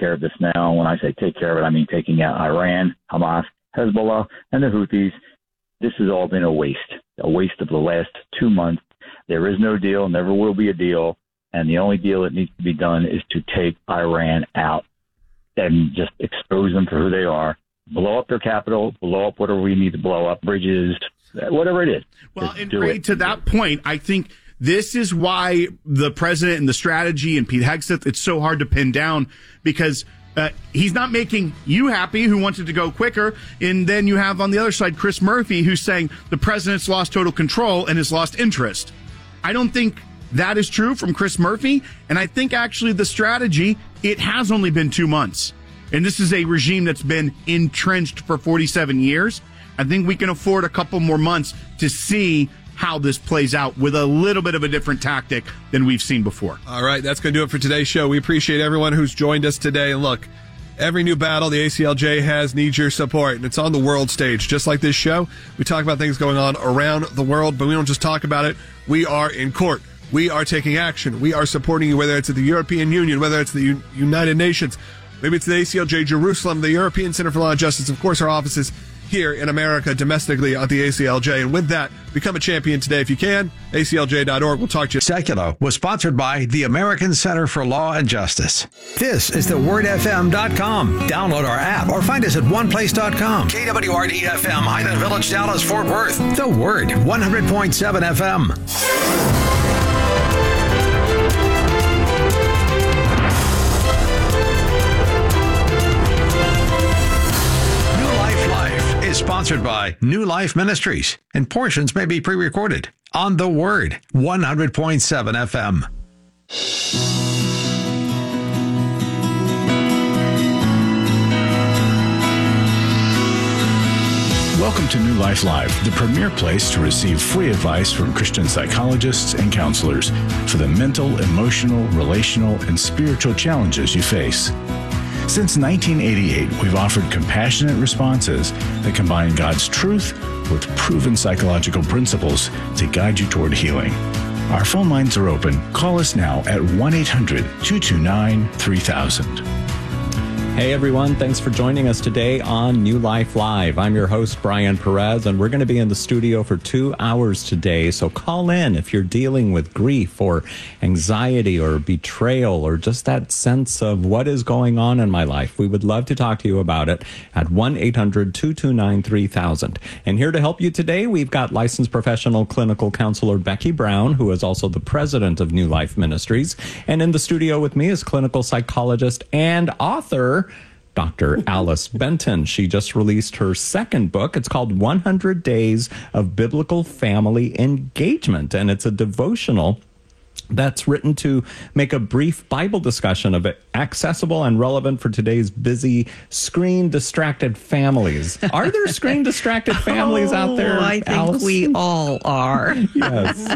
care of this now. When I say take care of it, I mean taking out Iran, Hamas, Hezbollah, and the Houthis. This has all been a waste of the last 2 months. There is no deal, never will be a deal, and the only deal that needs to be done is to take Iran out and just expose them for who they are, blow up their capital, blow up whatever we need to blow up, bridges, whatever it is. Well, and Ray, to that point, I think this is why the president and the strategy and Pete Hegseth, it's so hard to pin down, because he's not making you happy, who wants it to go quicker. And then you have on the other side Chris Murphy, who's saying the president's lost total control and has lost interest. I don't think that is true from Chris Murphy. And I think actually the strategy, it has only been 2 months. And this is a regime that's been entrenched for 47 years. I think we can afford a couple more months to see how this plays out with a little bit of a different tactic than we've seen before. All right, that's going to do it for today's show. We appreciate everyone who's joined us today. And look, every new battle the ACLJ has needs your support, and it's on the world stage. Just like this show, we talk about things going on around the world, but we don't just talk about it. We are in court. We are taking action. We are supporting you, whether it's at the European Union, whether it's the United Nations, maybe it's the ACLJ Jerusalem, the European Center for Law and Justice, of course, our offices here in America, domestically at the ACLJ. And with that, become a champion today if you can. ACLJ.org. We'll talk to you. Secular was sponsored by the American Center for Law and Justice. This is thewordfm.com. Download our app or find us at oneplace.com. KWRD-FM, Highland Village, Dallas, Fort Worth. The Word, 100.7 FM. Sponsored by New Life Ministries, and portions may be pre-recorded on The Word, 100.7 FM. Welcome to New Life Live, the premier place to receive free advice from Christian psychologists and counselors for the mental, emotional, relational, and spiritual challenges you face. Since 1988, we've offered compassionate responses that combine God's truth with proven psychological principles to guide you toward healing. Our phone lines are open. Call us now at 1-800-229-3000. Hey everyone, thanks for joining us today on New Life Live. I'm your host, Brian Perez, and we're going to be in the studio for 2 hours today. So call in if you're dealing with grief or anxiety or betrayal or just that sense of what is going on in my life. We would love to talk to you about it at 1-800-229-3000. And here to help you today, we've got licensed professional clinical counselor Becky Brown, who is also the president of New Life Ministries. And in the studio with me is clinical psychologist and author Dr. Alice Benton. She just released her second book. It's called 100 Days of Biblical Family Engagement, and it's a devotional that's written to make a brief Bible discussion of it accessible and relevant for today's busy, screen-distracted families. Are there screen-distracted families out there, I think Alice? we all are. Yes.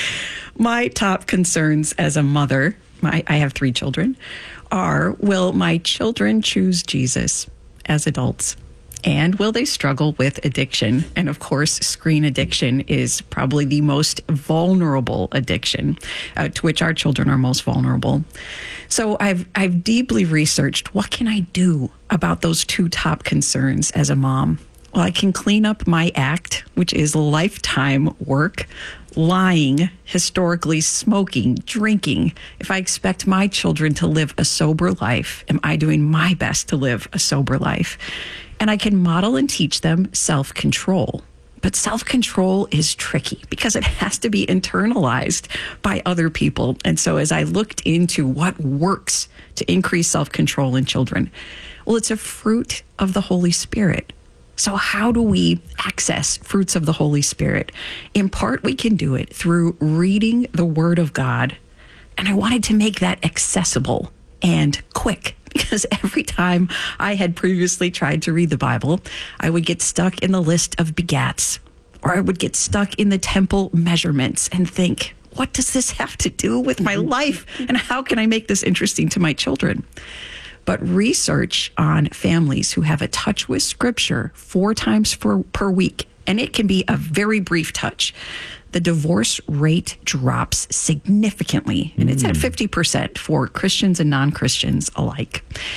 My top concerns as a mother, I have 3 children, are, will my children choose Jesus as adults? And will they struggle with addiction? And of course, screen addiction is probably the most vulnerable addiction to which our children are most vulnerable. So I've deeply researched, what can I do about those 2 top concerns as a mom? Well, I can clean up my act, which is lifetime work, lying, historically smoking, drinking. If I expect my children to live a sober life, am I doing my best to live a sober life? And I can model and teach them self-control. But self-control is tricky because it has to be internalized by other people. And so as I looked into what works to increase self-control in children, well, it's a fruit of the Holy Spirit. So how do we access fruits of the Holy Spirit? In part, we can do it through reading the Word of God. And I wanted to make that accessible and quick, because every time I had previously tried to read the Bible, I would get stuck in the list of begats, or I would get stuck in the temple measurements and think, what does this have to do with my life? And how can I make this interesting to my children? But research on families who have a touch with Scripture 4 times per week, and it can be a very brief touch, the divorce rate drops significantly, and it's at 50% for Christians and non-Christians alike.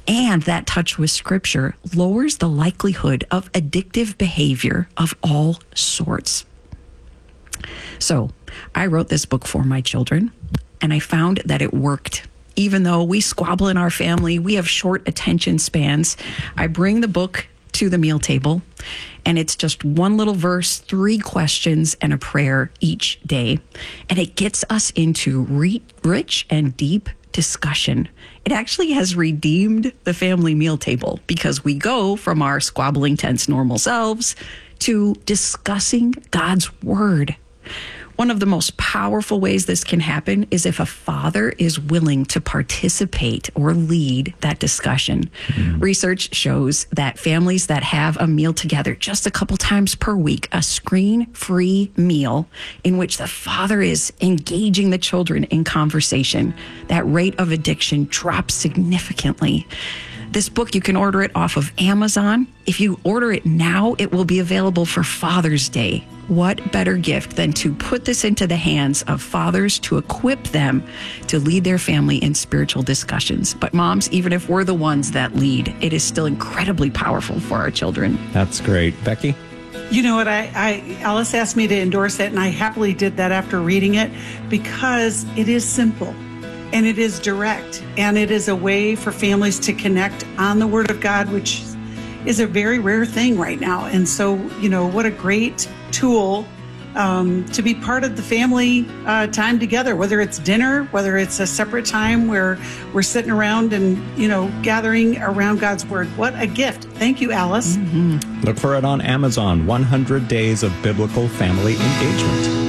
And that touch with Scripture lowers the likelihood of addictive behavior of all sorts. So I wrote this book for my children, and I found that it worked. Even though we squabble in our family, we have short attention spans, I bring the book to the meal table, and it's just one little verse, 3 questions, and a prayer each day. And it gets us into rich and deep discussion. It actually has redeemed the family meal table because we go from our squabbling, tense, normal selves to discussing God's word. One of the most powerful ways this can happen is if a father is willing to participate or lead that discussion. Research shows that families that have a meal together just a couple times per week, a screen-free meal in which the father is engaging the children in conversation, that rate of addiction drops significantly. This book, you can order it off of Amazon. If you order it now, it will be available for Father's Day. What better gift than to put this into the hands of fathers to equip them to lead their family in spiritual discussions. But moms, even if we're the ones that lead, it is still incredibly powerful for our children. That's great. Becky? You know what, Alice asked me to endorse it, and I happily did that after reading it because it is simple. And it is direct, and it is a way for families to connect on the Word of God, which is a very rare thing right now. And so, you know, what a great tool to be part of the family time together, whether it's dinner, whether it's a separate time where we're sitting around and, you know, gathering around God's Word. What a gift. Thank you, Alice. Look for it on Amazon, 100 Days of Biblical Family Engagement.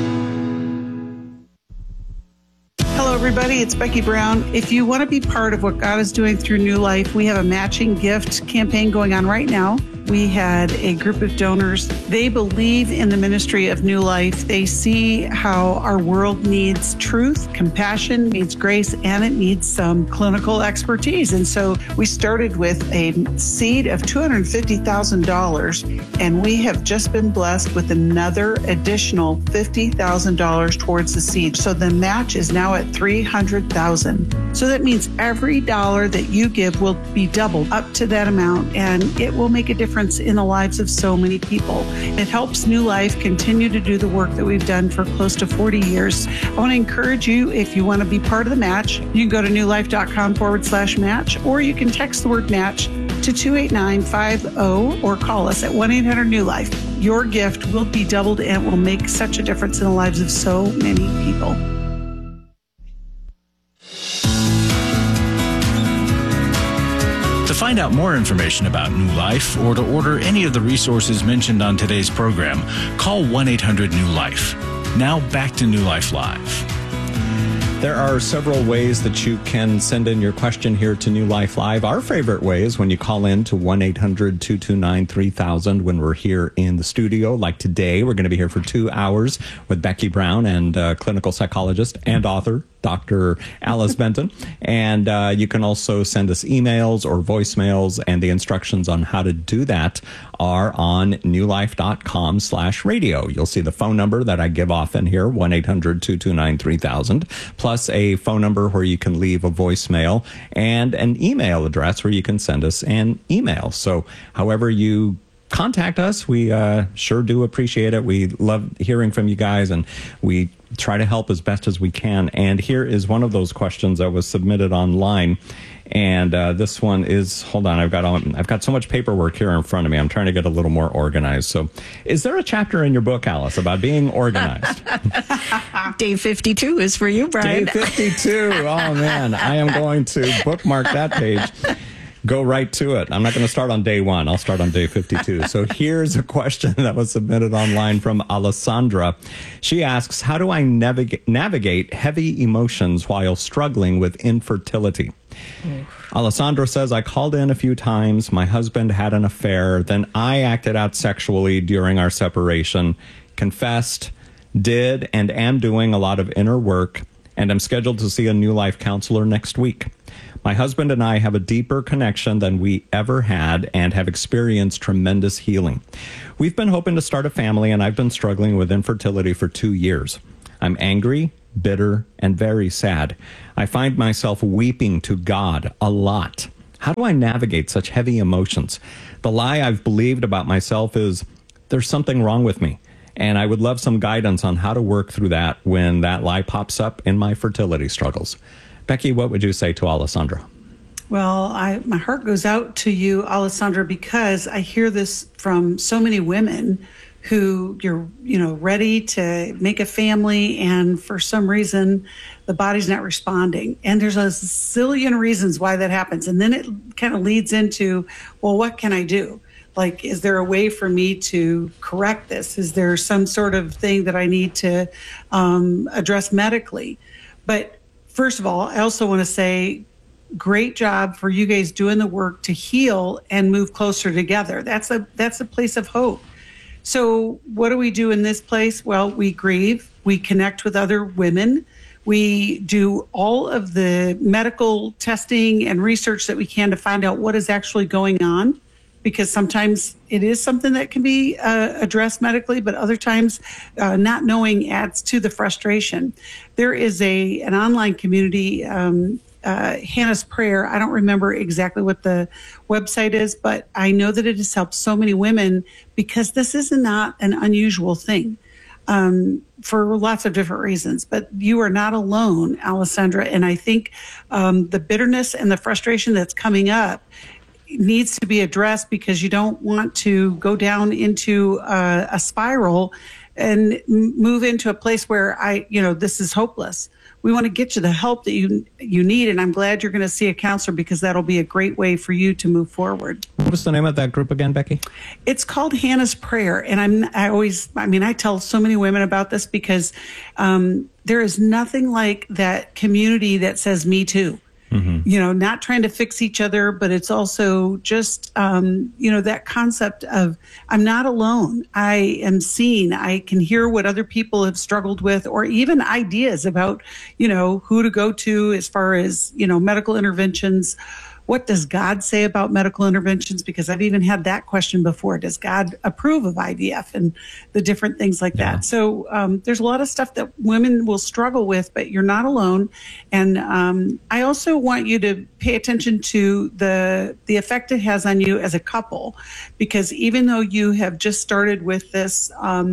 Hello, everybody. It's Becky Brown. If you want to be part of what God is doing through New Life, we have a matching gift campaign going on right now. We had a group of donors. They believe in the ministry of New Life. They see how our world needs truth, compassion, needs grace, and it needs some clinical expertise. And so we started with a seed of $250,000, and we have just been blessed with another additional $50,000 towards the seed. So the match is now at $300,000. So that means every dollar that you give will be doubled up to that amount, and it will make a difference in the lives of so many people. It helps New Life continue to do the work that we've done for close to 40 years. I want to encourage you, if you want to be part of the match, you can go to newlife.com/match, or you can text the word match to 28950 or call us at 1-800-NEW-LIFE. Your gift will be doubled and will make such a difference in the lives of so many people. To find out more information about New Life or to order any of the resources mentioned on today's program, call 1-800-NEW-LIFE. Now back to New Life Live. There are several ways that you can send in your question here to New Life Live. Our favorite way is when you call in to 1-800-229-3000 when we're here in the studio. Like today, we're going to be here for 2 hours with Becky Brown and clinical psychologist and author, Dr. Alice Benton. And you can also send us emails or voicemails, and the instructions on how to do that are on newlife.com/radio. You'll see the phone number that I give often here, 1-800-229-3000, plus a phone number where you can leave a voicemail and an email address where you can send us an email. So however you contact us, we sure do appreciate it. We love hearing from you guys, and we try to help as best as we can. And here is one of those questions that was submitted online. And this one is, hold on, I've got so much paperwork here in front of me. I'm trying to get a little more organized. So is there a chapter in your book, Alice, about being organized? Day 52 is for you, Brian. Day 52. Oh, man. I am going to bookmark that page. Go right to it. I'm not going to start on day 1. I'll start on day 52. So here's a question that was submitted online from Alessandra. She asks, how do I navigate heavy emotions while struggling with infertility? Alessandra says, I called in a few times. My husband had an affair. Then I acted out sexually during our separation, confessed, did and am doing a lot of inner work, and I'm scheduled to see a New Life counselor next week. My husband and I have a deeper connection than we ever had and have experienced tremendous healing. We've been hoping to start a family, and I've been struggling with infertility for 2 years. I'm angry, bitter, and very sad. I find myself weeping to God a lot. How do I navigate such heavy emotions? The lie I've believed about myself is there's something wrong with me. And I would love some guidance on how to work through that when that lie pops up in my fertility struggles. Becky, what would you say to Alessandra? Well, my heart goes out to you, Alessandra, because I hear this from so many women who you're, ready to make a family, and for some reason the body's not responding. And there's a zillion reasons why that happens. And then it kind of leads into, well, what can I do? Like, is there a way for me to correct this? Is there some sort of thing that I need to address medically? But first of all, I also want to say, great job for you guys doing the work to heal and move closer together. That's a place of hope. So what do we do in this place? Well, we grieve, we connect with other women, we do all of the medical testing and research that we can to find out what is actually going on, because sometimes it is something that can be addressed medically, but other times not knowing adds to the frustration. There is an online community, Hannah's Prayer. I don't remember exactly what the website is, but I know that it has helped so many women, because this is not an unusual thing for lots of different reasons. But you are not alone, Alessandra. And I think the bitterness and the frustration that's coming up needs to be addressed, because you don't want to go down into a spiral and move into a place where this is hopeless. We want to get you the help that you need, and I'm glad you're going to see a counselor, because that'll be a great way for you to move forward. What was the name of that group again, Becky? It's called Hannah's Prayer, and I tell so many women about this, because there is nothing like that community that says me too. Mm-hmm. Not trying to fix each other, but it's also just, that concept of I'm not alone. I am seen. I can hear what other people have struggled with, or even ideas about, who to go to as far as, medical interventions. What does God say about medical interventions? Because I've even had that question before. Does God approve of IVF and the different things like that? So there's a lot of stuff that women will struggle with, but you're not alone. And I also want you to pay attention to the effect it has on you as a couple, because even though you have just started with this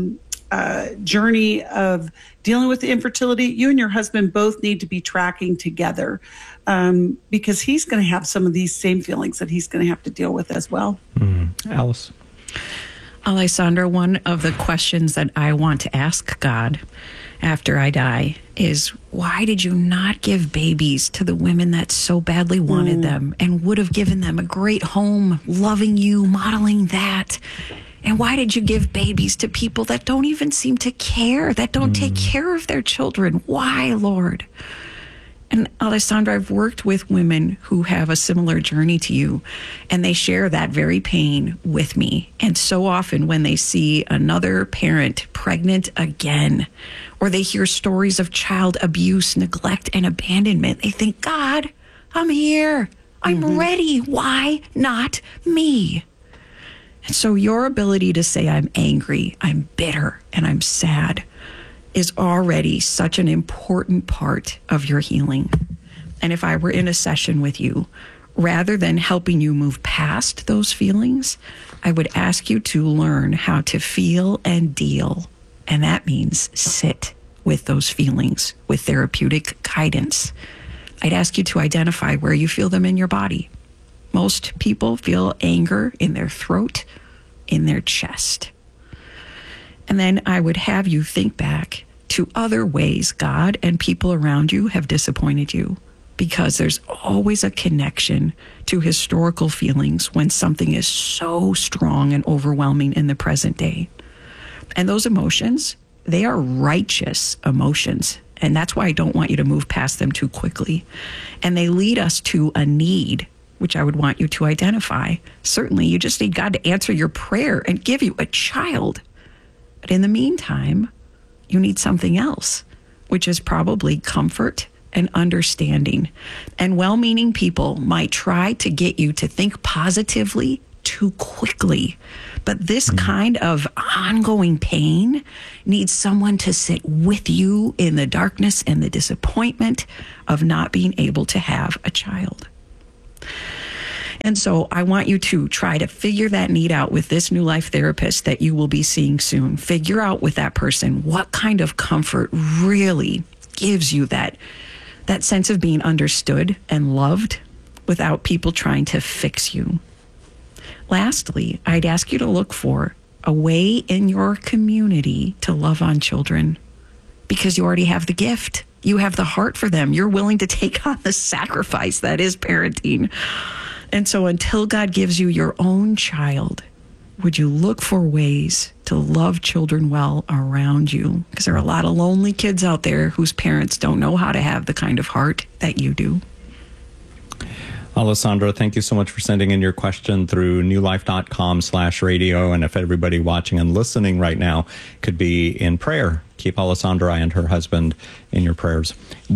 journey of dealing with the infertility, you and your husband both need to be tracking together, because he's going to have some of these same feelings that he's going to have to deal with as well. Alice? Alessandra, one of the questions that I want to ask God after I die is, why did you not give babies to the women that so badly wanted them and would have given them a great home, loving you, modeling that? And why did you give babies to people that don't even seem to care, that don't take care of their children? Why, Lord? And Alessandra, I've worked with women who have a similar journey to you, and they share that very pain with me. And so often when they see another parent pregnant again, or they hear stories of child abuse, neglect, and abandonment, they think, God, I'm here. I'm ready. Why not me? And so your ability to say, I'm angry, I'm bitter, and I'm sad is already such an important part of your healing. And if I were in a session with you, rather than helping you move past those feelings, I would ask you to learn how to feel and deal. And that means sit with those feelings with therapeutic guidance. I'd ask you to identify where you feel them in your body. Most people feel anger in their throat, in their chest. And then I would have you think back to other ways God and people around you have disappointed you, because there's always a connection to historical feelings when something is so strong and overwhelming in the present day. And those emotions, they are righteous emotions. And that's why I don't want you to move past them too quickly. And they lead us to a need, which I would want you to identify. Certainly, you just need God to answer your prayer and give you a child. But in the meantime, you need something else, which is probably comfort and understanding. And well-meaning people might try to get you to think positively too quickly. But this kind of ongoing pain needs someone to sit with you in the darkness and the disappointment of not being able to have a child. And so I want you to try to figure that need out with this New Life therapist that you will be seeing soon. Figure out with that person what kind of comfort really gives you that sense of being understood and loved without people trying to fix you. Lastly, I'd ask you to look for a way in your community to love on children, because you already have the gift. You have the heart for them. You're willing to take on the sacrifice that is parenting. And so until God gives you your own child, would you look for ways to love children well around you? Because there are a lot of lonely kids out there whose parents don't know how to have the kind of heart that you do. Alessandra, thank you so much for sending in your question through newlife.com/radio. And if everybody watching and listening right now could be in prayer, keep Alessandra and her husband in your prayers.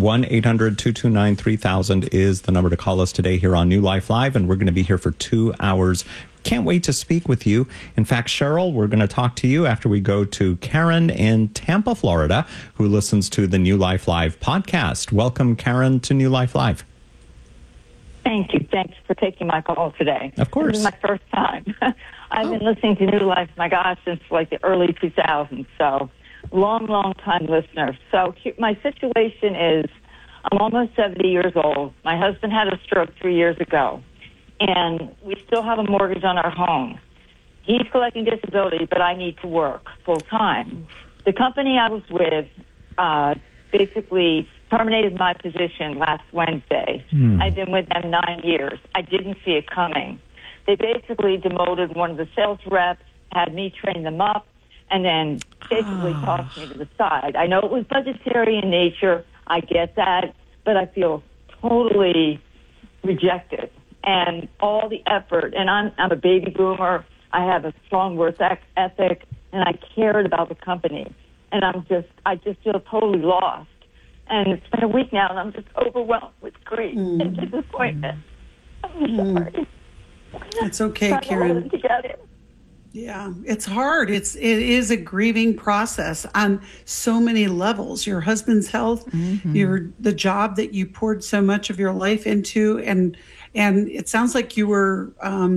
1-800-229-3000 is the number to call us today here on New Life Live, and we're going to be here for 2 hours. Can't wait to speak with you. In fact, Cheryl, we're going to talk to you after we go to Karen in Tampa, Florida, who listens to the New Life Live podcast. Welcome, Karen, to New Life Live. Thank you. Thanks for taking my call today. Of course. This is my first time. I've been listening to New Life, my gosh, since like the early 2000s. So long time listener. So my situation is I'm almost 70 years old. My husband had a stroke 3 years ago, and we still have a mortgage on our home. He's collecting disability, but I need to work full time. The company I was with basically terminated my position last Wednesday. I've been with them 9 years. I didn't see it coming. They basically demoted one of the sales reps, had me train them up, and then basically tossed me to the side. I know it was budgetary in nature. I get that, but I feel totally rejected. And all the effort, and I'm a baby boomer. I have a strong work ethic, and I cared about the company. And I just feel totally lost. And it's been a week now, and I'm just overwhelmed with grief and disappointment. I'm sorry. It's okay, Karen. Yeah, it's hard. It is a grieving process on so many levels. Your husband's health, the job that you poured so much of your life into, and it sounds like you were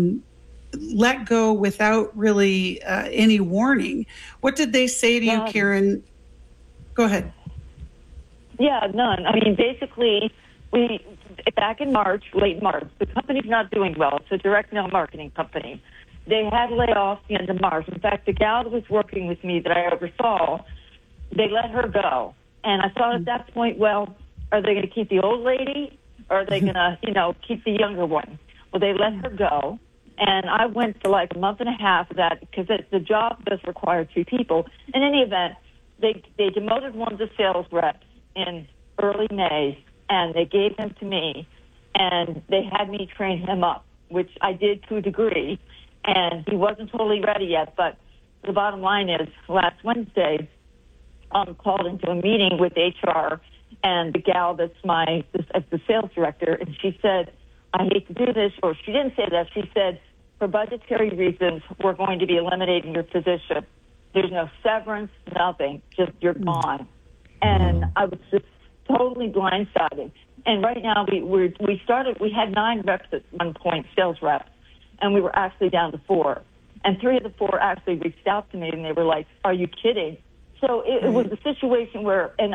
let go without really any warning. What did they say to you, Karen? Go ahead. Yeah, none. I mean, basically, back in March, late March, the company's not doing well. It's a direct mail marketing company. They had layoffs the end of March. In fact, the gal that was working with me that I oversaw, they let her go. And I thought at that point, well, are they going to keep the old lady, or are they going to, keep the younger one? Well, they let her go. And I went for like a month and a half of that because the job does require 2 people. In any event, they demoted one of the sales reps in early May, and they gave him to me, and they had me train him up, which I did to a degree, and he wasn't totally ready yet. But the bottom line is, last Wednesday, I'm called into a meeting with HR and the gal that's the sales director, and she said, I hate to do this, or she didn't say that. She said, for budgetary reasons, we're going to be eliminating your position. There's no severance, nothing, just you're gone. And I was just totally blindsided. And right now we had 9 reps at one point, sales reps, and we were actually down to 4. And 3 of the 4 actually reached out to me, and they were like, are you kidding? So it was a situation where, and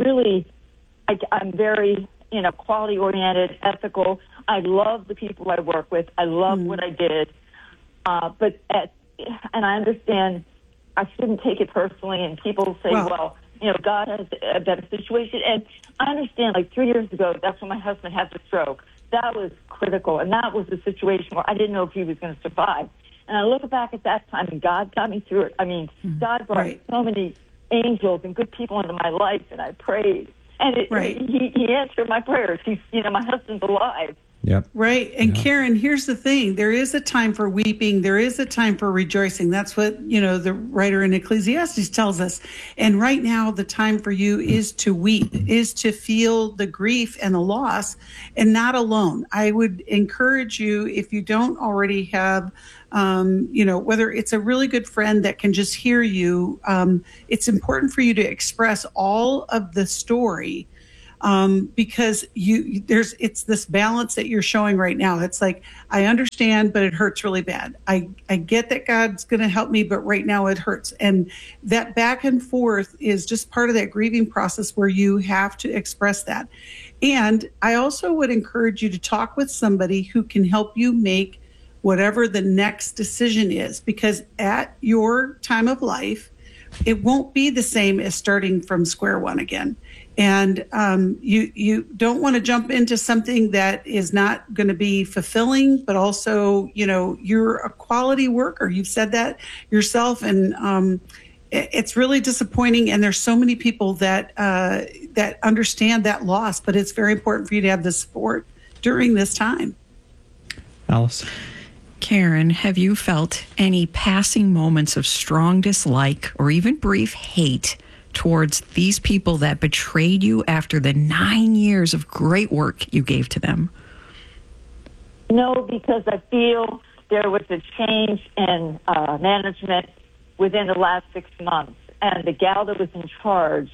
I'm very, quality-oriented, ethical. I love the people I work with. I love what I did. And I understand I shouldn't take it personally, and people say, well, God has a better situation. And I understand, like 3 years ago, that's when my husband had the stroke. That was critical, and that was a situation where I didn't know if he was going to survive. And I look back at that time, and God got me through it. I mean, God brought so many angels and good people into my life, and I prayed. And he answered my prayers. My husband's alive. Yep. Right. And Karen, here's the thing. There is a time for weeping. There is a time for rejoicing. That's what, the writer in Ecclesiastes tells us. And right now, the time for you is to weep, is to feel the grief and the loss, and not alone. I would encourage you, if you don't already have, whether it's a really good friend that can just hear you, it's important for you to express all of the story because it's this balance that you're showing right now. It's like, I understand, but it hurts really bad. I get that God's going to help me, but right now it hurts. And that back and forth is just part of that grieving process where you have to express that. And I also would encourage you to talk with somebody who can help you make whatever the next decision is, because at your time of life, it won't be the same as starting from square one again. And you don't want to jump into something that is not going to be fulfilling, but also, you're a quality worker. You've said that yourself, and it's really disappointing. And there's so many people that understand that loss, but it's very important for you to have the support during this time. Alice? Karen, have you felt any passing moments of strong dislike or even brief hate towards these people that betrayed you after the 9 years of great work you gave to them? No, because I feel there was a change in management within the last 6 months. And the gal that was in charge,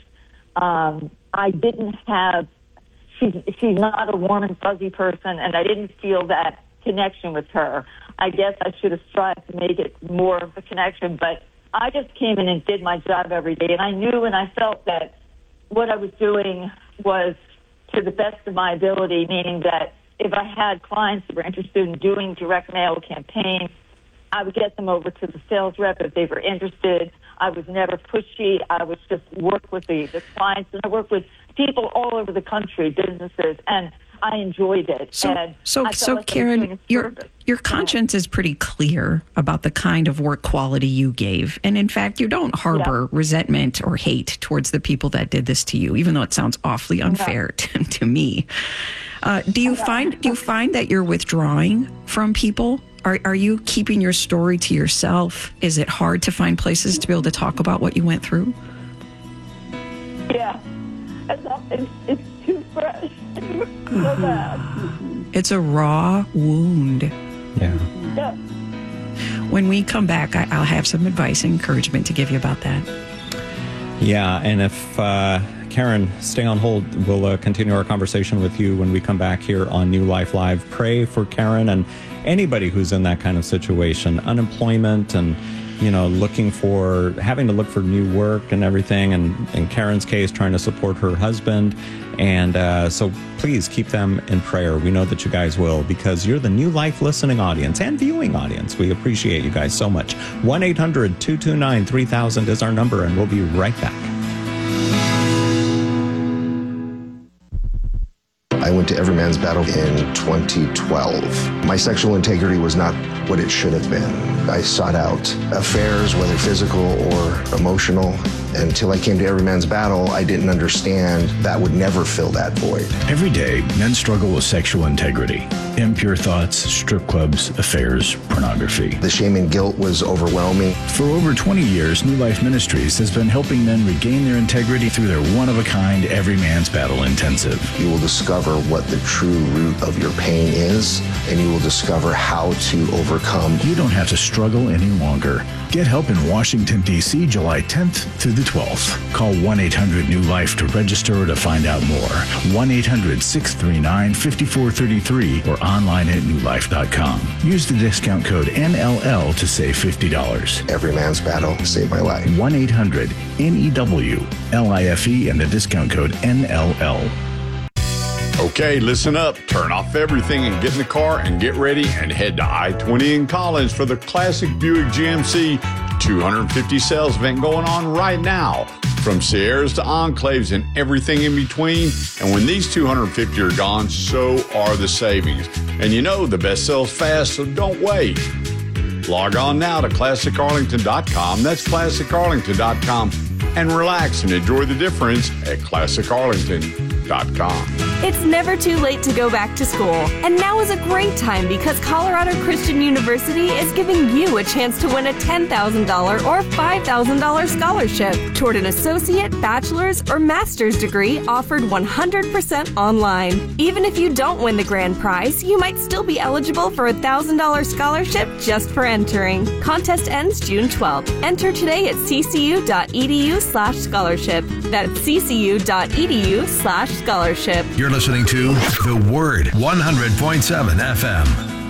I didn't have, she's not a warm and fuzzy person, and I didn't feel that connection with her. I guess I should have strived to make it more of a connection, but I just came in and did my job every day, and I knew and I felt that what I was doing was to the best of my ability, meaning that if I had clients that were interested in doing direct mail campaigns, I would get them over to the sales rep if they were interested. I was never pushy. I would just work with the clients, and I worked with people all over the country, businesses, and I enjoyed it. So Karen, your conscience is pretty clear about the kind of work quality you gave. And in fact, you don't harbor resentment or hate towards the people that did this to you, even though it sounds awfully unfair to me. Do you find that you're withdrawing from people? Are you keeping your story to yourself? Is it hard to find places to be able to talk about what you went through? Yeah. It's too fresh. It's so bad. It's a raw wound. Yeah. When we come back, I'll have some advice and encouragement to give you about that. Yeah, and if Karen, stay on hold. We'll continue our conversation with you when we come back here on New Life Live. Pray for Karen and anybody who's in that kind of situation, unemployment and having to look for new work and everything, and in Karen's case, trying to support her husband. And so please keep them in prayer. We know that you guys will, because you're the New Life listening audience and viewing audience. We appreciate you guys so much. 1-800-229-3000 is our number, and we'll be right back. I went to Every Man's Battle in 2012. My sexual integrity was not what it should have been. I sought out affairs, whether physical or emotional. Until I came to Every Man's Battle, I didn't understand that would never fill that void. Every day, men struggle with sexual integrity. Impure thoughts, strip clubs, affairs, pornography. The shame and guilt was overwhelming. For over 20 years, New Life Ministries has been helping men regain their integrity through their one-of-a-kind Every Man's Battle Intensive. You will discover what the true root of your pain is, and you will discover how to overcome. You don't have to struggle any longer. Get help in Washington, D.C., July 10th through the 12th. Call 1-800-NEW-LIFE to register or to find out more. 1-800-639-5433 or online at newlife.com. Use the discount code NLL to save $50. Every Man's Battle saved my life. 1-800-NEW-LIFE and the discount code NLL. Okay, listen up. Turn off everything and get in the car and get ready and head to I-20 in Collins for the Classic Buick GMC 250 sales event going on right now. From Sierras to Enclaves and everything in between. And when these 250 are gone, so are the savings. And the best sells fast, so don't wait. Log on now to ClassicArlington.com. That's ClassicArlington.com. And relax and enjoy the difference at ClassicArlington.com. It's never too late to go back to school, and now is a great time because Colorado Christian University is giving you a chance to win a $10,000 or $5,000 scholarship toward an associate, bachelor's, or master's degree offered 100% online. Even if you don't win the grand prize, you might still be eligible for a $1,000 scholarship just for entering. Contest ends June 12th. Enter today at ccu.edu/scholarship. That's ccu.edu/scholarship. You're listening to The Word, 100.7 FM.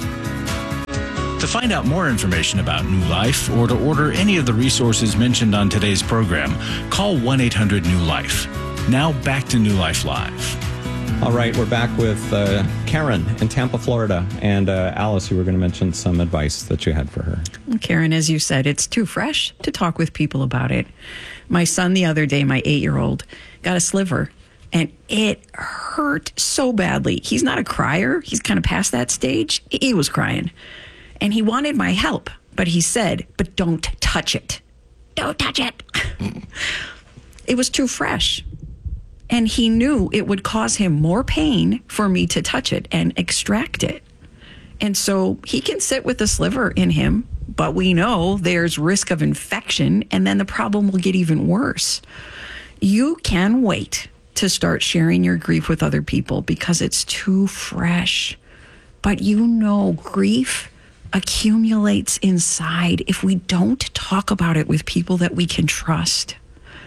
To find out more information about New Life or to order any of the resources mentioned on today's program, call 1-800-NEW-LIFE. Now back to New Life Live. All right, we're back with Karen in Tampa, Florida. And Alice, you were going to mention some advice that you had for her. Karen, as you said, it's too fresh to talk with people about it. My son the other day, my 8-year-old, got a sliver. And it hurt so badly. He's not a crier. He's kind of past that stage. He was crying. And he wanted my help. But he said, but don't touch it. Don't touch it. It was too fresh. And he knew it would cause him more pain for me to touch it and extract it. And so he can sit with a sliver in him, but we know there's risk of infection, and then the problem will get even worse. You can wait to start sharing your grief with other people because it's too fresh. But you know, grief accumulates inside if we don't talk about it with people that we can trust.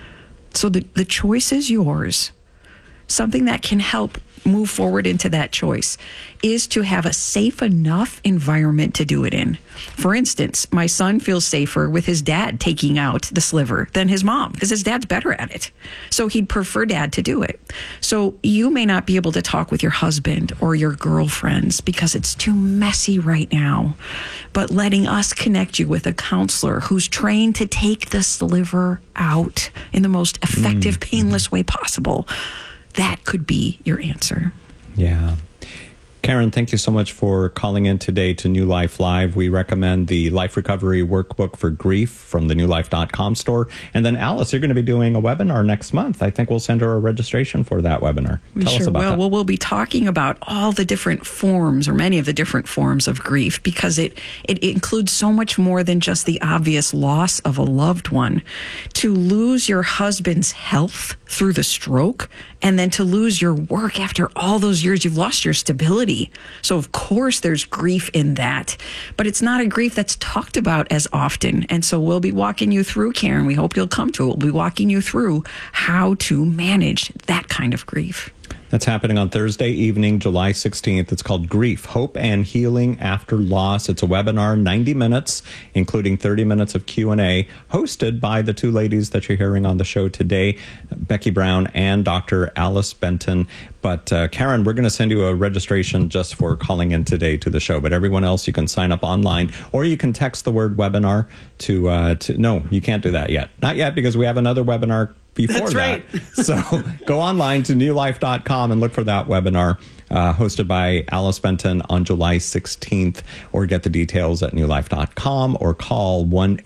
So the choice is yours. Something that can help move forward into that choice is to have a safe enough environment to do it in. For instance, my son feels safer with his dad taking out the sliver than his mom because his dad's better at it. So he'd prefer dad to do it. So you may not be able to talk with your husband or your girlfriends because it's too messy right now. But letting us connect you with a counselor who's trained to take the sliver out in the most effective, painless way possible, that could be your answer. Yeah. Karen, thank you so much for calling in today to New Life Live. We recommend the Life Recovery Workbook for Grief from the newlife.com store. And then, Alice, you're going to be doing a webinar next month. I think we'll send her a registration for that webinar. Tell us about that. Well, we'll be talking about all the different forms, or many of the different forms of grief, because it includes so much more than just the obvious loss of a loved one. To lose your husband's health through the stroke, and then to lose your work after all those years, you've lost your stability. So, of course, there's grief in that. But it's not a grief that's talked about as often. And so we'll be walking you through, Karen. We hope you'll come to it. We'll be walking you through how to manage that kind of grief. That's happening on Thursday evening, July 16th. It's called Grief, Hope and Healing After Loss. It's a webinar, 90 minutes, including 30 minutes of Q&A, hosted by the two ladies that you're hearing on the show today, Becky Brown and Dr. Alice Benton. But Karen, we're going to send you a registration just for calling in today to the show. But everyone else, you can sign up online, or you can text the word webinar to no, you can't do that yet. Not yet, because we have another webinar before that. So go online to newlife.com and look for that webinar hosted by Alice Benton on July 16th, or get the details at newlife.com or call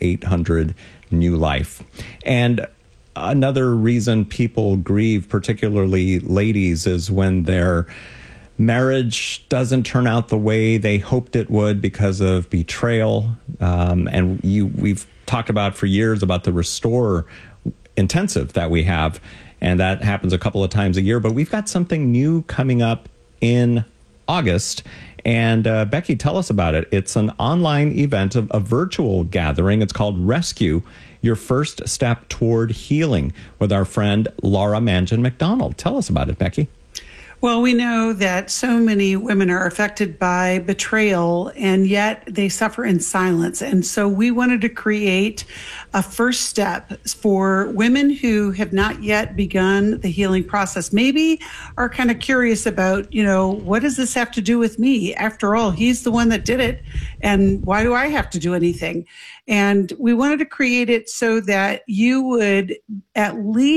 1-800-NEW-LIFE. And another reason people grieve, particularly ladies, is when their marriage doesn't turn out the way they hoped it would because of betrayal. And we've talked about for years about the Restore intensive that we have, and that happens a couple of times a year. But we've got something new coming up in August, and Becky, tell us about it. It's an online event, a virtual gathering. It's called Rescue, Your First Step Toward Healing, with our friend Laura Mangin McDonald. Tell us about it, Becky. Well, we know that so many women are affected by betrayal, and yet they suffer in silence. And so we wanted to create a first step for women who have not yet begun the healing process, maybe are kind of curious about, what does this have to do with me? After all, he's the one that did it, and why do I have to do anything? And we wanted to create it so that you would at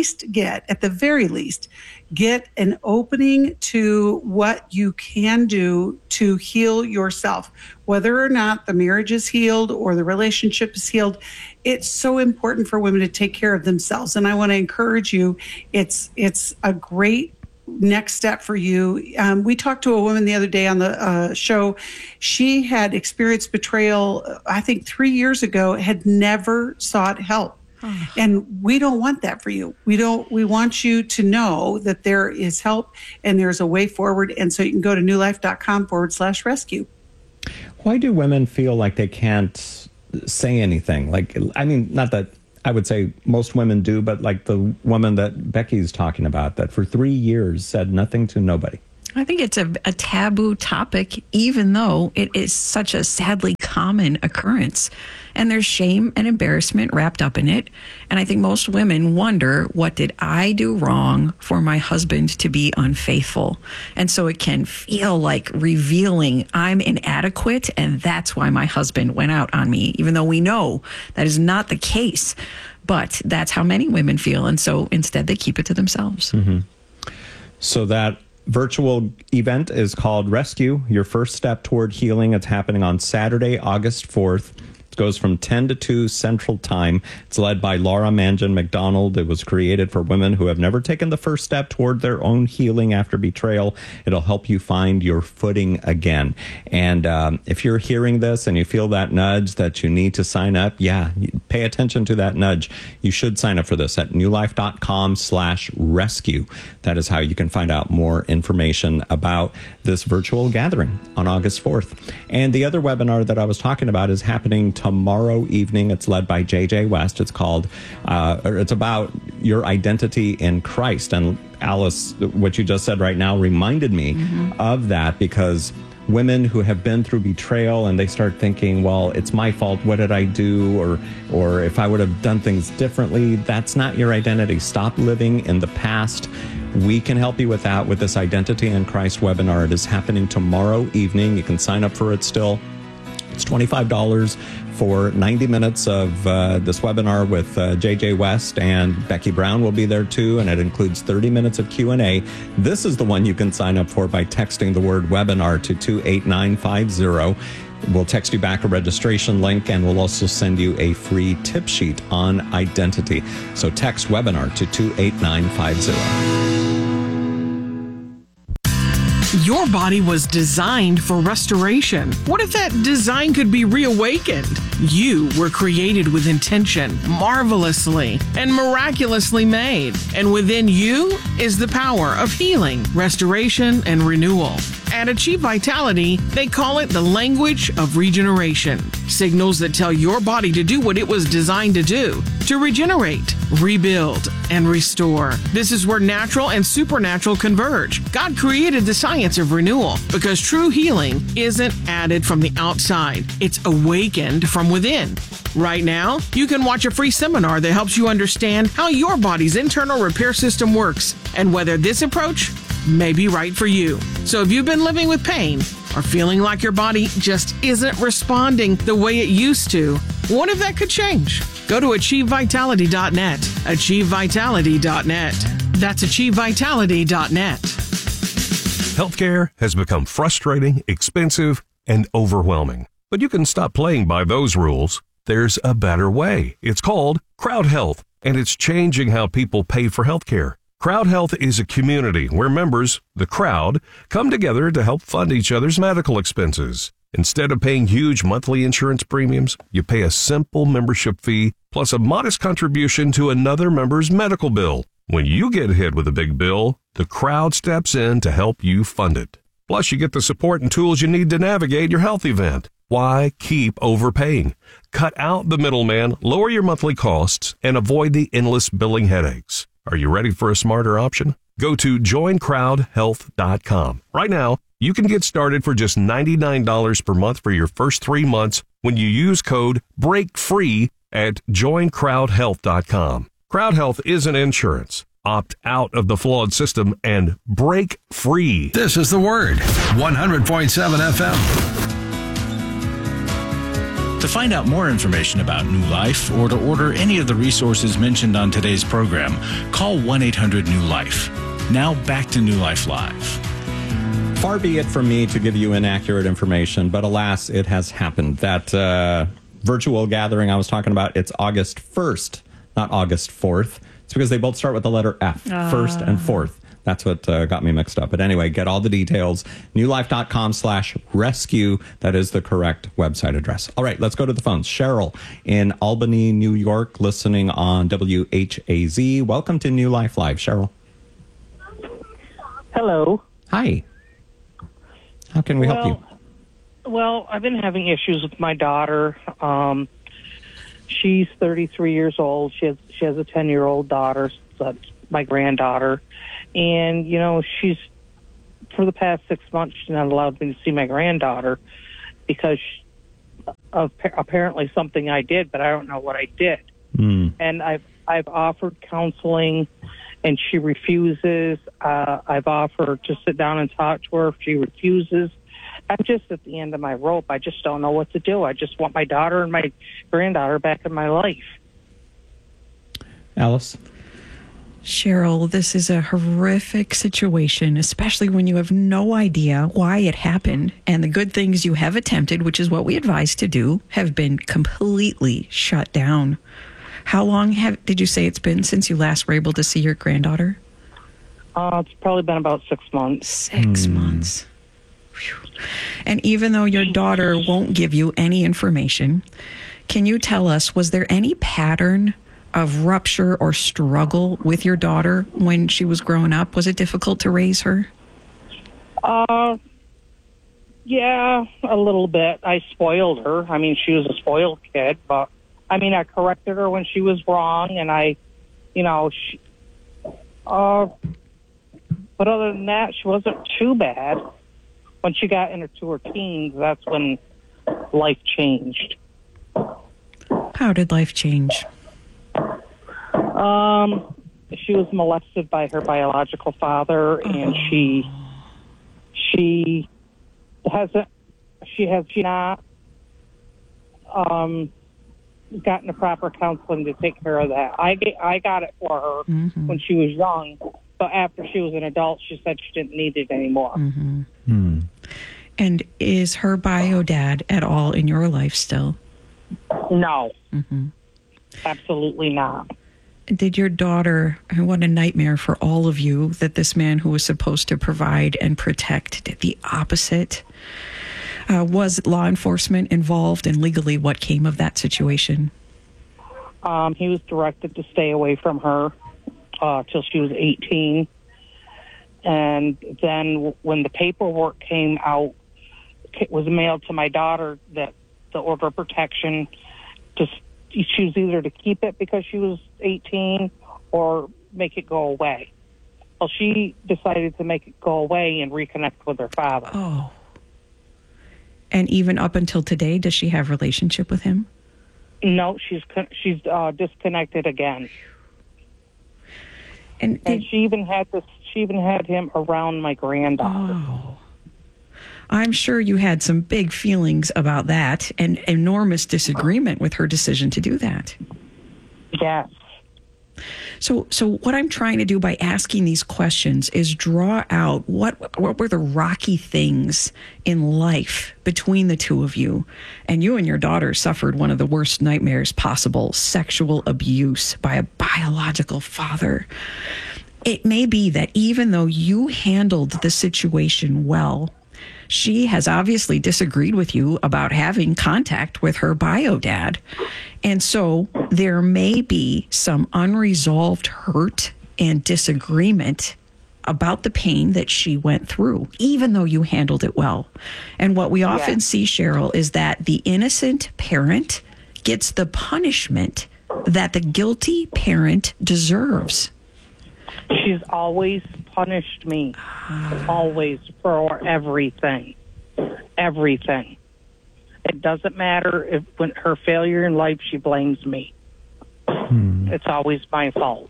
the very least, get an opening to what you can do to heal yourself. Whether or not the marriage is healed or the relationship is healed, it's so important for women to take care of themselves. And I want to encourage you, it's a great next step for you. We talked to a woman the other day on the show. She had experienced betrayal, I think 3 years ago, had never sought help. And we don't want that for you. We want you to know that there is help and there's a way forward. And so you can go to newlife.com/rescue. Why do women feel like they can't say anything? Not that I would say most women do, but like the woman that Becky's talking about that for 3 years said nothing to nobody. I think it's a taboo topic, even though it is such a sadly common occurrence. And there's shame and embarrassment wrapped up in it. And I think most women wonder, what did I do wrong for my husband to be unfaithful? And so it can feel like revealing I'm inadequate, and that's why my husband went out on me, even though we know that is not the case. But that's how many women feel. And so instead they keep it to themselves. Mm-hmm. So that virtual event is called Rescue, Your First Step Toward Healing. It's happening on Saturday, August 4th. It goes from 10 to 2 Central Time. It's led by Laura Mangan McDonald. It was created for women who have never taken the first step toward their own healing after betrayal. It'll help you find your footing again. And if you're hearing this and you feel that nudge that you need to sign up, pay attention to that nudge. You should sign up for this at newlife.com/rescue. That is how you can find out more information about this virtual gathering on August 4th. And the other webinar that I was talking about is happening tomorrow evening. It's led by JJ West. It's called, it's about your identity in Christ. And Alice, what you just said right now reminded me of that, because women who have been through betrayal and they start thinking, well, it's my fault. What did I do? Or if I would have done things differently, that's not your identity. Stop living in the past. We can help you with that with this Identity in Christ webinar. It is happening tomorrow evening. You can sign up for it still. It's $25 for 90 minutes of this webinar with JJ West, and Becky Brown will be there too, and it includes 30 minutes of Q&A. This is the one you can sign up for by texting the word webinar to 28950. We'll text you back a registration link, and we'll also send you a free tip sheet on identity. So text webinar to 28950. Your body was designed for restoration. What if that design could be reawakened? You were created with intention, marvelously and miraculously made. And within you is the power of healing, restoration, and renewal. At Achieve Vitality, they call it the language of regeneration. Signals that tell your body to do what it was designed to do, to regenerate, rebuild, and restore. This is where natural and supernatural converge. God created the science of renewal because true healing isn't added from the outside. It's awakened from within. Right now, you can watch a free seminar that helps you understand how your body's internal repair system works and whether this approach may be right for you. So if you've been living with pain or feeling like your body just isn't responding the way it used to, what if that could change? Go to AchieveVitality.net. AchieveVitality.net. That's AchieveVitality.net. Healthcare has become frustrating, expensive, and overwhelming. But you can stop playing by those rules. There's a better way. It's called Crowd Health, and it's changing how people pay for healthcare. Crowd Health is a community where members, the crowd, come together to help fund each other's medical expenses. Instead of paying huge monthly insurance premiums, you pay a simple membership fee plus a modest contribution to another member's medical bill. When you get hit with a big bill, the crowd steps in to help you fund it. Plus, you get the support and tools you need to navigate your health event. Why keep overpaying? Cut out the middleman, lower your monthly costs, and avoid the endless billing headaches. Are you ready for a smarter option? Go to joincrowdhealth.com. Right now, you can get started for just $99 per month for your first 3 months when you use code BREAKFREE at joincrowdhealth.com. Crowd Health isn't insurance. Opt out of the flawed system and break free. This is The Word, 100.7 FM. To find out more information about New Life or to order any of the resources mentioned on today's program, call 1-800-NEW-LIFE. Now back to New Life Live. Far be it from me to give you inaccurate information, but alas, it has happened. That virtual gathering I was talking about, it's August 1st, not August 4th. It's because they both start with the letter F, first and fourth. That's what got me mixed up. But anyway, get all the details. newlife.com/rescue. That is the correct website address. All right, let's go to the phones. Cheryl in Albany, New York, listening on WHAZ. Welcome to New Life Live, Cheryl. Hello. Hi. How can we help you? Well, I've been having issues with my daughter. She's 33 years old. She has a 10-year-old daughter. So that's my granddaughter. And, she's, for the past 6 months, she's not allowed me to see my granddaughter because of apparently something I did, but I don't know what I did. And I've offered counseling, and she refuses. I've offered to sit down and talk to her. If she refuses, I'm just at the end of my rope. I just don't know what to do. I just want my daughter and my granddaughter back in my life. Alice? Cheryl, this is a horrific situation, especially when you have no idea why it happened. And the good things you have attempted, which is what we advise to do, have been completely shut down. How long did you say it's been since you last were able to see your granddaughter? It's probably been about 6 months. 6 months. Whew. And even though your daughter won't give you any information, can you tell us, was there any pattern of rupture or struggle with your daughter when she was growing up? Was it difficult to raise her? Yeah, a little bit. I spoiled her. I mean, she was a spoiled kid, but I corrected her when she was wrong, and but other than that, she wasn't too bad. When she got into her teens, that's when life changed. How did life change? She was molested by her biological father, and she has not gotten the proper counseling to take care of that. I got it for her when she was young, but after she was an adult, she said she didn't need it anymore. And is her bio dad at all in your life still? No. Absolutely not. Did your daughter, what a nightmare for all of you, that this man who was supposed to provide and protect did the opposite? Was law enforcement involved, and legally what came of that situation? He was directed to stay away from her till she was 18. And then when the paperwork came out, it was mailed to my daughter that the order of protection, to choose either to keep it because she was 18 or make it go away. Well, she decided to make it go away and reconnect with her father. Oh. And even up until today, does she have a relationship with him? No, she's disconnected again. And she even had him around my granddaughter. Oh. I'm sure you had some big feelings about that and enormous disagreement with her decision to do that. Yes. So what I'm trying to do by asking these questions is draw out what were the rocky things in life between the two of you. And you and your daughter suffered one of the worst nightmares possible, sexual abuse by a biological father. It may be that even though you handled the situation well, she has obviously disagreed with you about having contact with her bio dad. And so there may be some unresolved hurt and disagreement about the pain that she went through, even though you handled it well. And what we often see, Cheryl, is that the innocent parent gets the punishment that the guilty parent deserves. She's always punished me, always, for everything. Everything. It doesn't matter if when her failure in life, she blames me. It's always my fault.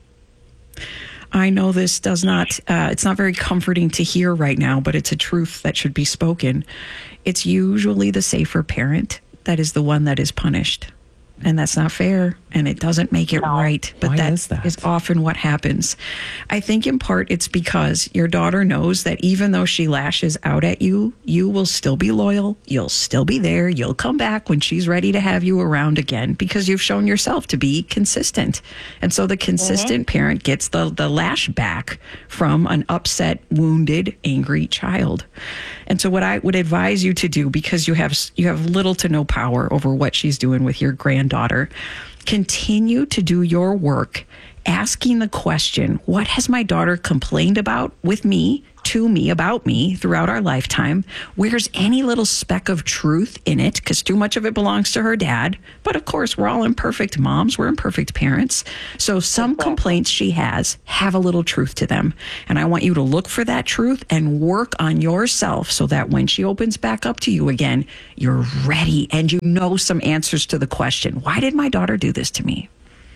I know this does not, it's not very comforting to hear right now, but it's a truth that should be spoken. It's usually the safer parent that is the one that is punished. And that's not fair, and it doesn't make it right. But that is often what happens. I think in part it's because your daughter knows that even though she lashes out at you, you will still be loyal. You'll still be there. You'll come back when she's ready to have you around again because you've shown yourself to be consistent. And so the consistent parent gets the lash back from an upset, wounded, angry child. And so what I would advise you to do, because you have little to no power over what she's doing with your granddaughter, continue to do your work asking the question, what has my daughter complained about with me, to me, about me throughout our lifetime? Where's any little speck of truth in it? Because too much of it belongs to her dad. But of course, we're all imperfect moms. We're imperfect parents. So some complaints she has have a little truth to them. And I want you to look for that truth and work on yourself so that when she opens back up to you again, you're ready and you know some answers to the question, why did my daughter do this to me?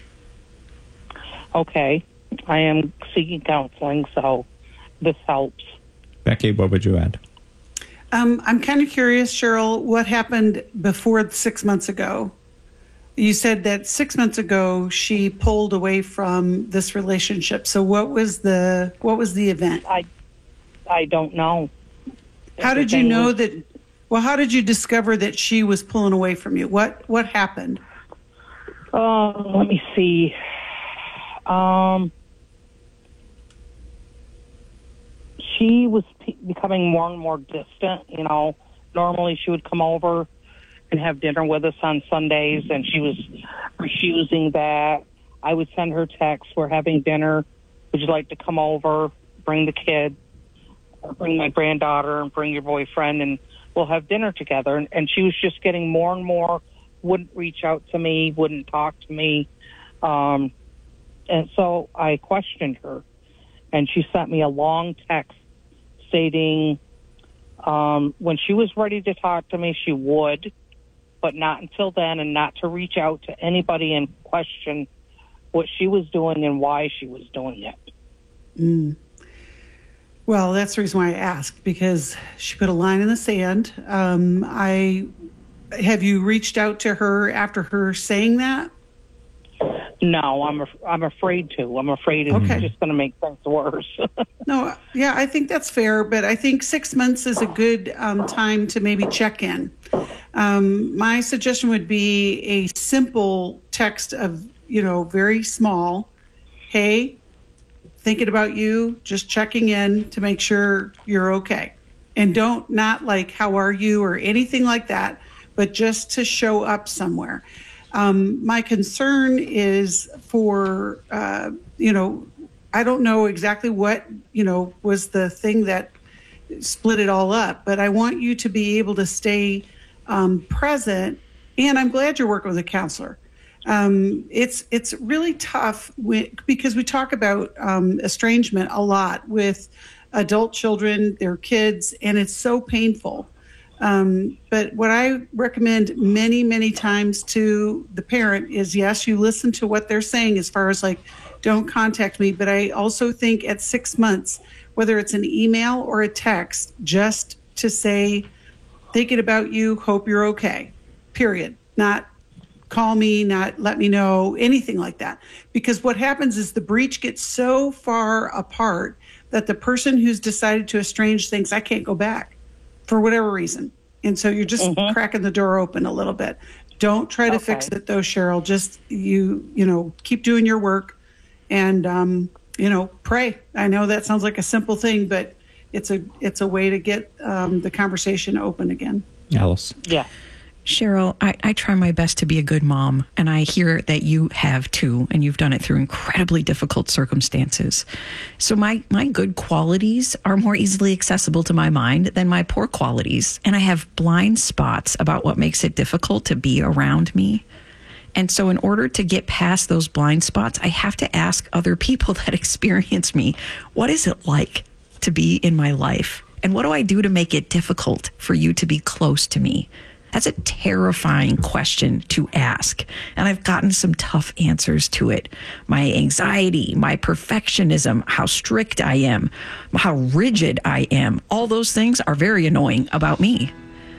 Okay. I am seeking counseling, so this helps. Becky, what would you add? I'm kind of curious, Cheryl, what happened before 6 months ago? You said that 6 months ago she pulled away from this relationship. So what was the event? I don't know. How did you know that? Well, how did you discover that she was pulling away from you? What happened? Let me see. She was becoming more and more distant. You know, normally she would come over and have dinner with us on Sundays, and she was refusing that. I would send her texts, we're having dinner, would you like to come over, bring the kid, or bring my granddaughter and bring your boyfriend, and we'll have dinner together. And she was just getting more and more, wouldn't reach out to me, wouldn't talk to me. And so I questioned her, and she sent me a long text stating when she was ready to talk to me, she would, but not until then, and not to reach out to anybody and question what she was doing and why she was doing it. Mm. Well, that's the reason why I asked, because she put a line in the sand. Have you reached out to her after her saying that? No, I'm afraid to. I'm afraid it's just going to make things worse. No, yeah, I think that's fair, but I think 6 months is a good time to maybe check in. My suggestion would be a simple text of, very small, hey, thinking about you, just checking in to make sure you're okay. And not like, how are you or anything like that, but just to show up somewhere. My concern is for, I don't know exactly what, was the thing that split it all up, but I want you to be able to stay present. And I'm glad you're working with a counselor. It's really tough because we talk about estrangement a lot with adult children, their kids, and it's so painful. But what I recommend many, many times to the parent is, yes, you listen to what they're saying as far as like, don't contact me. But I also think at 6 months, whether it's an email or a text, just to say, thinking about you, hope you're okay, period. Not call me, not let me know, anything like that. Because what happens is the breach gets so far apart that the person who's decided to estrange thinks, I can't go back for whatever reason. And so you're just cracking the door open a little bit. Don't try to fix it though, Cheryl. Just keep doing your work and pray. I know that sounds like a simple thing, but it's a way to get the conversation open again. Alice. Yeah. Cheryl, I try my best to be a good mom, and I hear that you have too, and you've done it through incredibly difficult circumstances. So my good qualities are more easily accessible to my mind than my poor qualities, and I have blind spots about what makes it difficult to be around me. And so in order to get past those blind spots, I have to ask other people that experience me, what is it like to be in my life? And what do I do to make it difficult for you to be close to me? That's a terrifying question to ask. And I've gotten some tough answers to it. My anxiety, my perfectionism, how strict I am, how rigid I am, all those things are very annoying about me.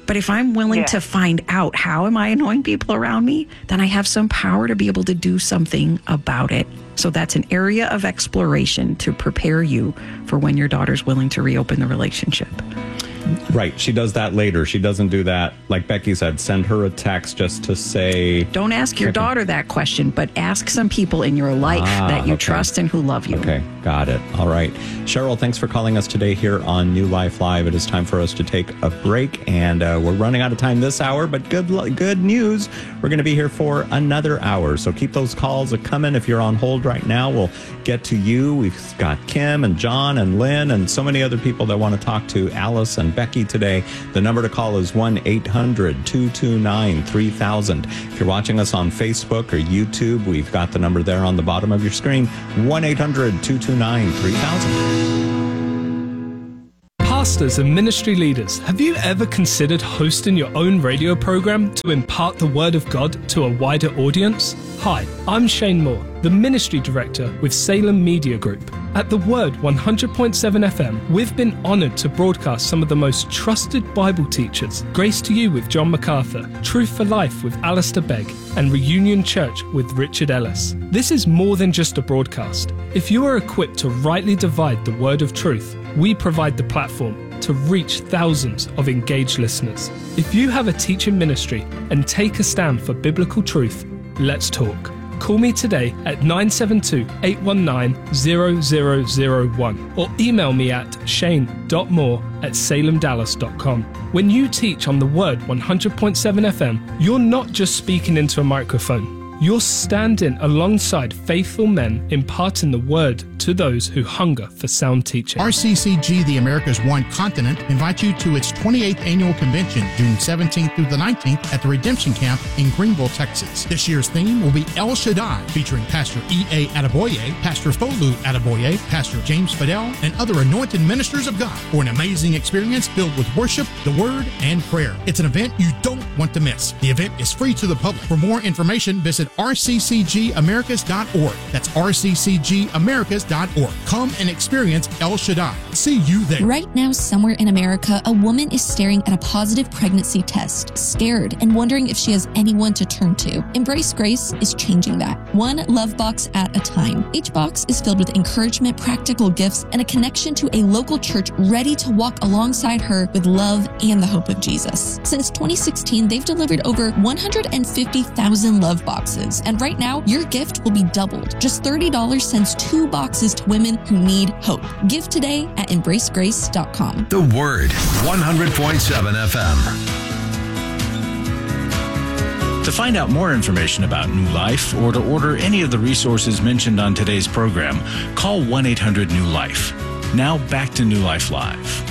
But if I'm willing to find out how am I annoying people around me, then I have some power to be able to do something about it. So that's an area of exploration to prepare you for when your daughter's willing to reopen the relationship. Right. She does that later. She doesn't do that. Like Becky said, send her a text just to say... Don't ask your daughter that question, but ask some people in your life that you trust and who love you. Okay. Got it. All right. Cheryl, thanks for calling us today here on New Life Live. It is time for us to take a break, and we're running out of time this hour, but good news. We're going to be here for another hour. So keep those calls coming. If you're on hold right now, we'll get to you. We've got Kim and John and Lynn and so many other people that want to talk to Alice and Becky today. The number to call is 1-800-229-3000. If you're watching us on Facebook or YouTube, we've got the number there on the bottom of your screen, 1-800-229-3000. Pastors and ministry leaders, have you ever considered hosting your own radio program to impart the Word of God to a wider audience? Hi, I'm Shane Moore, the Ministry Director with Salem Media Group. At The Word 100.7 FM, we've been honoured to broadcast some of the most trusted Bible teachers. Grace to You with John MacArthur, Truth for Life with Alistair Begg, and Reunion Church with Richard Ellis. This is more than just a broadcast. If you are equipped to rightly divide the word of truth, we provide the platform to reach thousands of engaged listeners. If you have a teaching ministry and take a stand for biblical truth, let's talk. Call me today at 972-819-0001 or email me at shane.moore@salemdallas.com. When you teach on the Word 100.7 FM, you're not just speaking into a microphone. You're standing alongside faithful men imparting the Word to those who hunger for sound teaching. RCCG, the America's One Continent, invites you to its 28th annual convention, June 17th through the 19th at the Redemption Camp in Greenville, Texas. This year's theme will be El Shaddai, featuring Pastor E.A. Adeboye, Pastor Folu Adeboye, Pastor James Fidel, and other anointed ministers of God for an amazing experience filled with worship, the Word, and prayer. It's an event you don't want to miss. The event is free to the public. For more information, visit rccgamericas.org. That's rccgamericas.org. Come and experience El Shaddai. See you there. Right now, somewhere in America, a woman is staring at a positive pregnancy test, scared and wondering if she has anyone to turn to. Embrace Grace is changing that, one love box at a time. Each box is filled with encouragement, practical gifts, and a connection to a local church ready to walk alongside her with love and the hope of Jesus. Since 2016, they've delivered over 150,000 love boxes. And right now, your gift will be doubled. Just $30 sends 2 boxes to women who need hope. Give today at embracegrace.com. The Word, 100.7 FM. To find out more information about New Life or to order any of the resources mentioned on today's program, call 1-800-NEW-LIFE. Now back to New Life Live.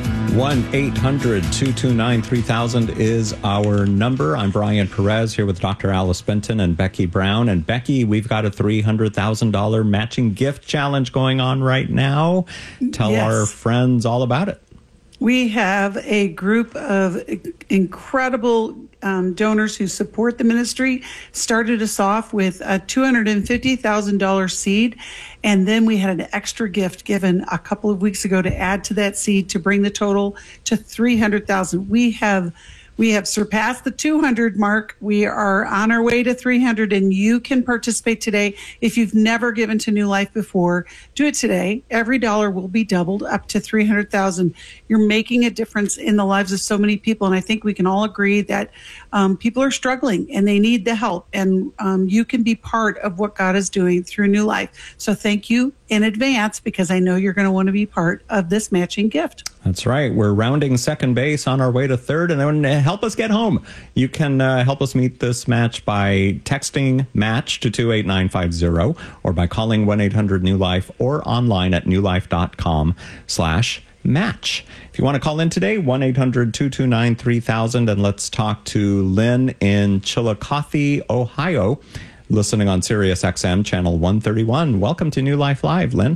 1-800-229-3000 is our number. I'm Brian Perez here with Dr. Alice Benton and Becky Brown. And Becky, we've got a $300,000 matching gift challenge going on right now. Tell our friends all about it. We have a group of incredible donors who support the ministry. Started us off with a $250,000 seed. And then we had an extra gift given a couple of weeks ago to add to that seed to bring the total to $300,000. We have surpassed the 200 mark. We are on our way to 300, and you can participate today. If you've never given to New Life before, do it today. Every dollar will be doubled up to 300,000. You're making a difference in the lives of so many people, and I think we can all agree that people are struggling and they need the help, and you can be part of what God is doing through New Life. So thank you in advance, because I know you're going to want to be part of this matching gift. That's right. We're rounding second base on our way to third, and then help us get home. You can help us meet this match by texting MATCH to 28950 or by calling 1-800-NEW-LIFE or online at newlife.com/match. If you want to call in today, 1-800-229-3000, and let's talk to Lynn in Chillicothe, Ohio, listening on Sirius XM channel 131. Welcome to New Life Live, Lynn.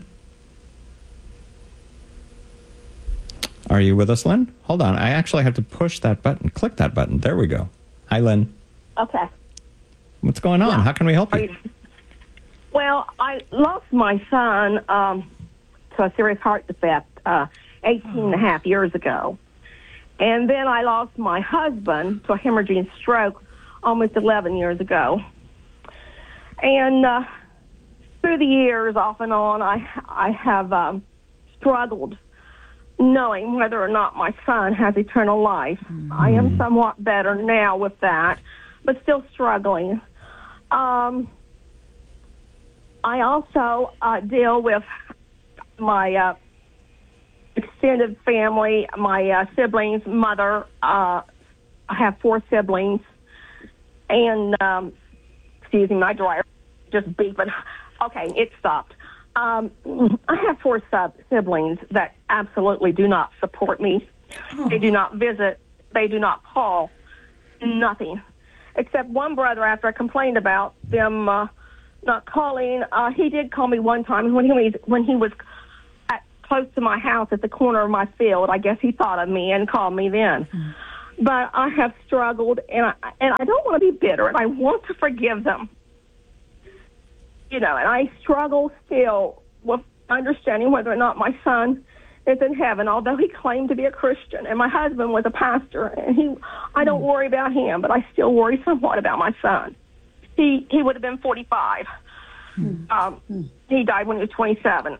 Are you with us, Lynn? Hold on. I actually have to push that button. Click that button. There we go. Hi, Lynn. Okay. What's going on? How can we help you? Well, I lost my son to a serious heart defect 18 and a half years ago. And then I lost my husband to a hemorrhaging stroke almost 11 years ago. And through the years, off and on, I have struggled knowing whether or not my son has eternal life. I am somewhat better now with that, but still struggling. I also deal with my extended family, my siblings, mother. I have 4 siblings. And, excuse me, my dryer just beeping. Okay, it stopped. I have 4 siblings that absolutely do not support me. Oh. They do not visit. They do not call. Nothing. Except one brother, after I complained about them not calling, he did call me one time when he was close to my house at the corner of my field. I guess he thought of me and called me then. Mm. But I have struggled, and I don't want to be bitter, and I want to forgive them. You know, and I struggle still with understanding whether or not my son is in heaven, although he claimed to be a Christian, and my husband was a pastor, and I don't worry about him, but I still worry somewhat about my son. He would have been 45. He died when he was 27.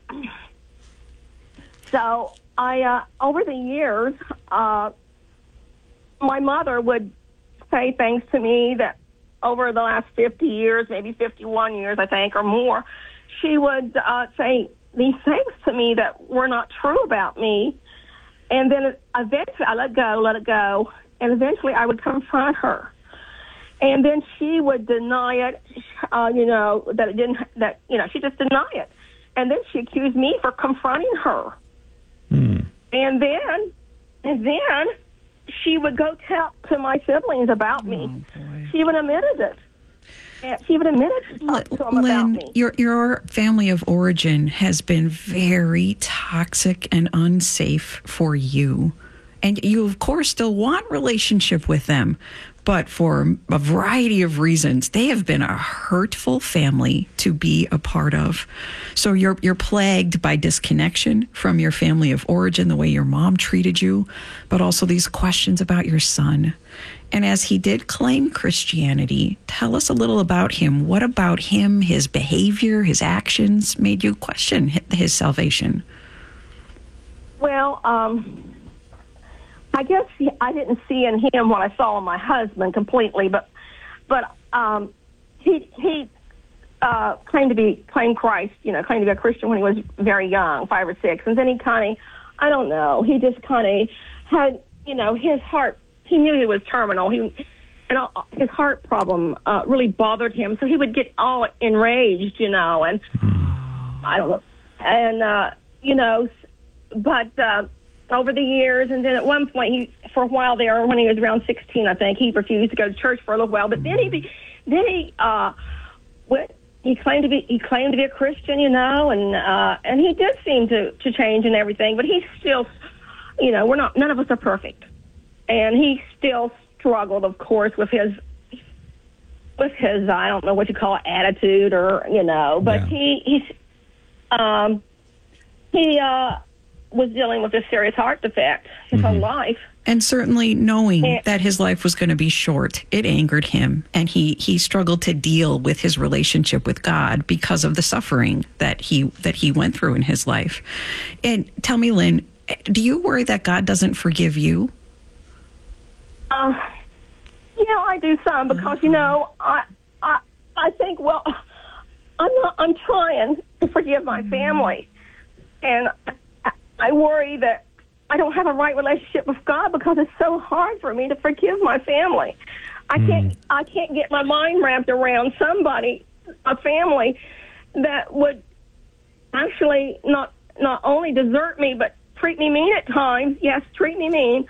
So I, over the years, my mother would say things to me that over the last 50 years, maybe 51 years, I think, or more, she would say these things to me that were not true about me. And then eventually I let it go, and eventually I would confront her. And then she would deny it, she just deny it. And then she accused me for confronting her. And then she would go tell to my siblings about me. She even admitted it. She even admitted to them about me. Your family of origin has been very toxic and unsafe for you. And you, of course, still want relationship with them. But for a variety of reasons, they have been a hurtful family to be a part of. So you're plagued by disconnection from your family of origin, the way your mom treated you, but also these questions about your son. And as he did claim Christianity, tell us a little about him. What about him, his behavior, his actions made you question his salvation? Well, I guess I didn't see in him what I saw in my husband completely, but he claimed Christ, claimed to be a Christian when he was very young, 5 or 6, and then he kind of, I don't know, he just kind of had, his heart. He knew he was terminal. His heart problem really bothered him, so he would get all enraged, and I don't know, and but. Over the years, and then at one point, for a while there, when he was around 16, I think, he refused to go to church for a little while. But then he claimed to be a Christian, and he did seem to change and everything. But he's still, none of us are perfect, and he still struggled, of course, with his I don't know what you call it, attitude or but yeah. He was dealing with a serious heart defect his whole life. And certainly knowing that his life was going to be short, it angered him. And he struggled to deal with his relationship with God because of the suffering that he went through in his life. And tell me, Lynn, do you worry that God doesn't forgive you? I do some because, I think, well, I'm trying to forgive my family. And I worry that I don't have a right relationship with God because it's so hard for me to forgive my family. I can't get my mind wrapped around a family that would actually not only desert me but treat me mean at times. Yes, treat me mean.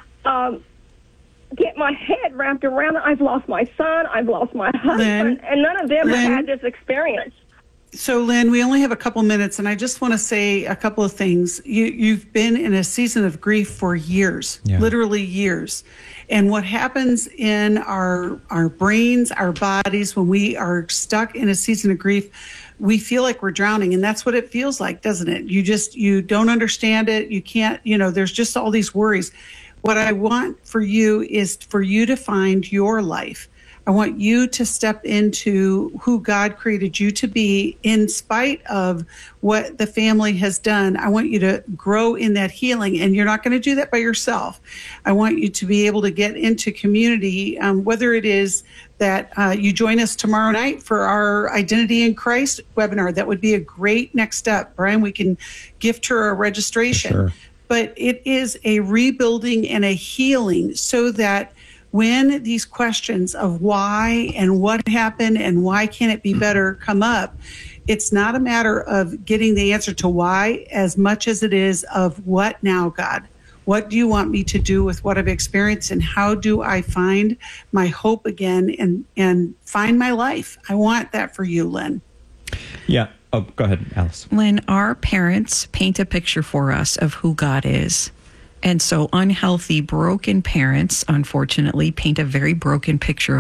Get my head wrapped around it. I've lost my son. I've lost my husband, and none of them have had this experience. So, Lynn, we only have a couple minutes, and I just want to say a couple of things. You've been in a season of grief for years, literally years. And what happens in our brains, our bodies, when we are stuck in a season of grief, we feel like we're drowning. And that's what it feels like, doesn't it? You don't understand it. You can't, there's just all these worries. What I want for you is for you to find your life. I want you to step into who God created you to be in spite of what the family has done. I want you to grow in that healing, and you're not going to do that by yourself. I want you to be able to get into community, whether it is that you join us tomorrow night for our Identity in Christ webinar. That would be a great next step. Brian, we can gift her a registration. Sure. But it is a rebuilding and a healing so that when these questions of why and what happened and why can't it be better come up, it's not a matter of getting the answer to why as much as it is of what now, God? What do you want me to do with what I've experienced, and how do I find my hope again and find my life? I want that for you, Lynn. Yeah. Oh, go ahead, Alice. Lynn, our parents paint a picture for us of who God is. And so unhealthy, broken parents, unfortunately, paint a very broken picture